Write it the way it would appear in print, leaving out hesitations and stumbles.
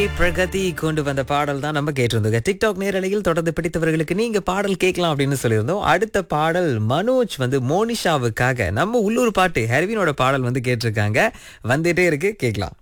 பிரகதி கொண்டு வந்த பாடல் தான் நம்ம கேட்டிருந்தோங்க. டிக்டாக் நேரலையில் தொடர்ந்து பிடித்தவர்களுக்கு நீங்க பாடல் கேட்கலாம் அப்படின்னு சொல்லியிருந்தோம். அடுத்த பாடல் மனோஜ் மோனிஷாவுக்காக நம்ம உள்ளூர் பாட்டு ஹெர்வினோட பாடல் கேட்டிருக்காங்க. வந்துட்டே இருக்கு, கேட்கலாம்.